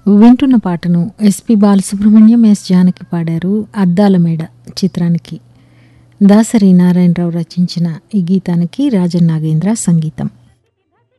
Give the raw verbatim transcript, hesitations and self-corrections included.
వింటున్న పాటను SP Balasubrahmanyam, yes Janaki పాడారు. అద్దాల మేడ చిత్రానికి దాసరి నారాయణరావు రచించిన ఈ గీతానికి రాజన్ నాగేంద్ర సంగీతం.